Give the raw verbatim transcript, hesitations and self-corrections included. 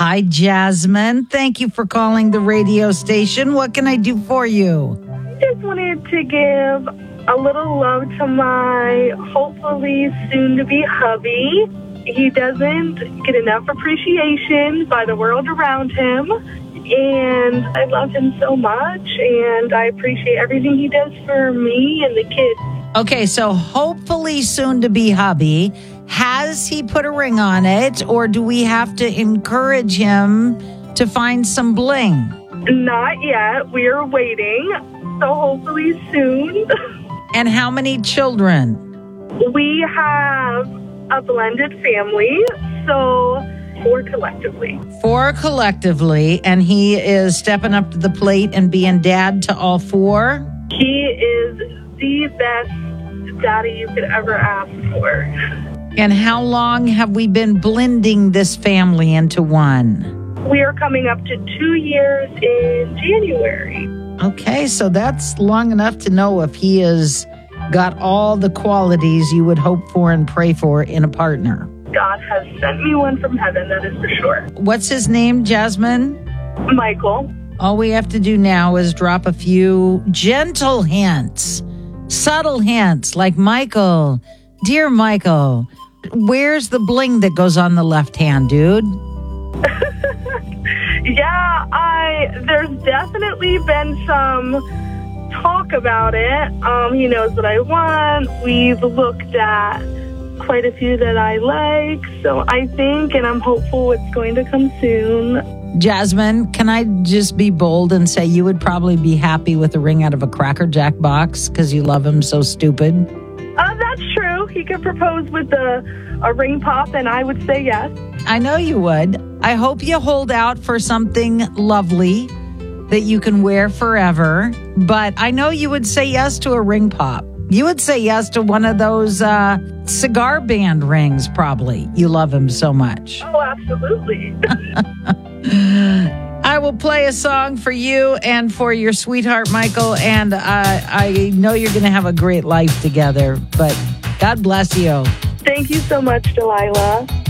Hi, Jasmine. Thank you for calling the radio station. What can I do for you? Just wanted to give a little love to my hopefully soon-to-be hubby. He doesn't get enough appreciation by the world around him, and I love him so much, and I appreciate everything he does for me and the kids. Okay, so hopefully soon-to-be hubby. Has he put a ring on it, or do we have to encourage him to find some bling? Not yet. We're waiting, so hopefully soon. And how many children? We have a blended family, so four collectively. Four collectively, and he is stepping up to the plate and being dad to all four? He is the best daddy you could ever ask for. And how long have we been blending this family into one? We are coming up to two years in January. Okay, so that's long enough to know if he has got all the qualities you would hope for and pray for in a partner. God has sent me one from heaven, that is for sure. What's his name, Jasmine? Michael. All we have to do now is drop a few gentle hints, subtle hints, like Michael, dear Michael, where's the bling that goes on the left hand, dude? Yeah, I there's definitely been some talk about it. Um, he knows what I want. We've looked at quite a few that I like. So I think, and I'm hopeful it's going to come soon. Jasmine, can I just be bold and say you would probably be happy with a ring out of a Cracker Jack box because you love him so stupid? Uh, that's true. He could propose with a, a ring pop, and I would say yes. I know you would. I hope you hold out for something lovely that you can wear forever. But I know you would say yes to a ring pop. You would say yes to one of those uh, cigar band rings, probably. You love him so much. Oh, absolutely. I will play a song for you and for your sweetheart, Michael. And uh, I know you're going to have a great life together. But God bless you. Thank you so much, Delilah.